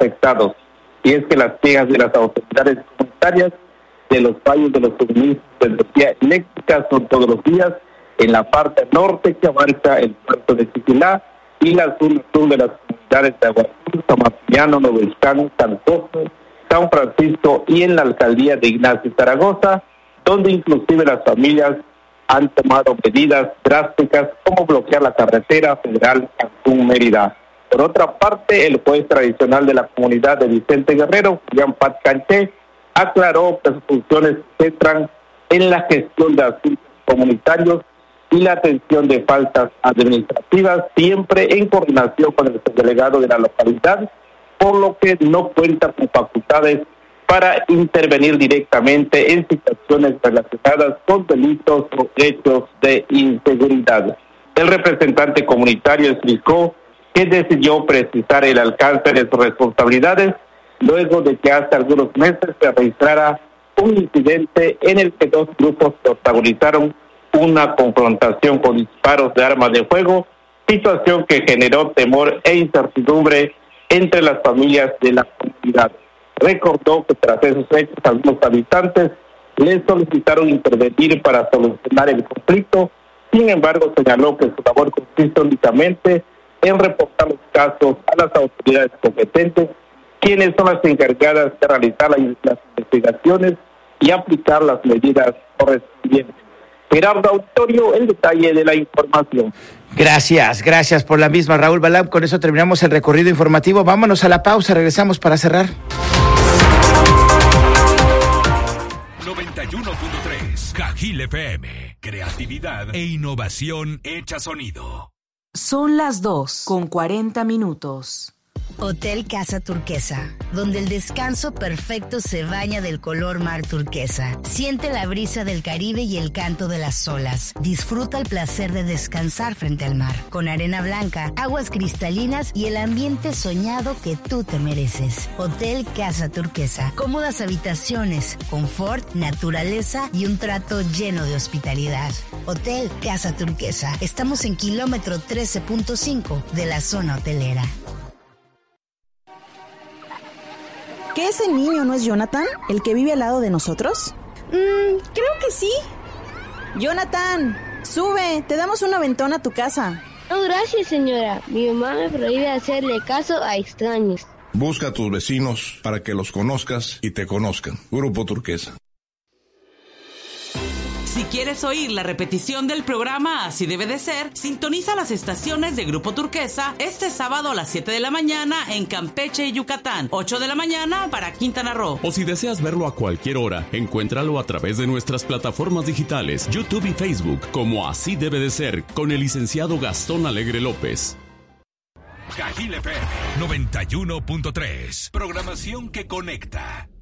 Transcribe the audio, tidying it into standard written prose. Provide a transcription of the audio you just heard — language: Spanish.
afectados. Y es que las quejas de las autoridades comunitarias de los fallos de los suministros de energía eléctrica son todos los días en la parte norte que abarca el puerto de Chiquilá y la zona sur de las comunidades de Aguasul, San Martiniano, Nuevo Escán, San José, San Francisco y en la alcaldía de Ignacio Zaragoza, donde inclusive las familias han tomado medidas drásticas como bloquear la carretera federal Cancún-Mérida. Por otra parte, el juez tradicional de la comunidad de Vicente Guerrero, Julián Paz Canché, aclaró que sus funciones se centran en la gestión de asuntos comunitarios y la atención de faltas administrativas, siempre en coordinación con el subdelegado de la localidad, por lo que no cuenta con facultades para intervenir directamente en situaciones relacionadas con delitos o hechos de inseguridad. El representante comunitario explicó que decidió precisar el alcance de sus responsabilidades luego de que hace algunos meses se registrara un incidente en el que dos grupos protagonizaron una confrontación con disparos de armas de fuego, situación que generó temor e incertidumbre entre las familias de la comunidad. Recordó que tras esos hechos algunos habitantes les solicitaron intervenir para solucionar el conflicto. Sin embargo, señaló que su labor consiste únicamente en reportar los casos a las autoridades competentes, quienes son las encargadas de realizar las investigaciones y aplicar las medidas correspondientes. Gerardo Autorio, el detalle de la información. Gracias por la misma, Raúl Balam. Con eso terminamos el recorrido informativo. Vámonos a la pausa, regresamos para cerrar. 91.3 Cajil FM. Creatividad e innovación hecha sonido. Son las 2:40. Hotel Casa Turquesa, donde el descanso perfecto se baña del color mar turquesa. Siente la brisa del Caribe y el canto de las olas. Disfruta el placer de descansar frente al mar, con arena blanca, aguas cristalinas y el ambiente soñado que tú te mereces. Hotel Casa Turquesa. Cómodas habitaciones, confort, naturaleza y un trato lleno de hospitalidad. Hotel Casa Turquesa. Estamos en kilómetro 13.5 de la zona hotelera. ¿Que ese niño no es Jonathan, el que vive al lado de nosotros? Creo que sí. Jonathan, sube, te damos un aventón a tu casa. No, gracias, señora. Mi mamá me prohíbe hacerle caso a extraños. Busca a tus vecinos para que los conozcas y te conozcan. Grupo Turquesa. Si quieres oír la repetición del programa Así Debe de Ser, sintoniza las estaciones de Grupo Turquesa este sábado a las 7 de la mañana en Campeche y Yucatán, 8 de la mañana para Quintana Roo. O si deseas verlo a cualquier hora, encuéntralo a través de nuestras plataformas digitales, YouTube y Facebook, como Así Debe de Ser, con el licenciado Gastón Alegre López. Cajil FM 91.3. Programación que conecta.